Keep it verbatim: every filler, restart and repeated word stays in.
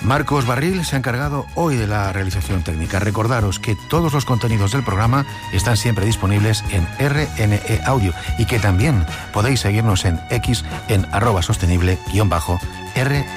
Marcos Barril se ha encargado hoy de la realización técnica. Recordaros que todos los contenidos del programa están siempre disponibles en R N E Audio y que también podéis seguirnos en X en arroba sostenible guión bajo R.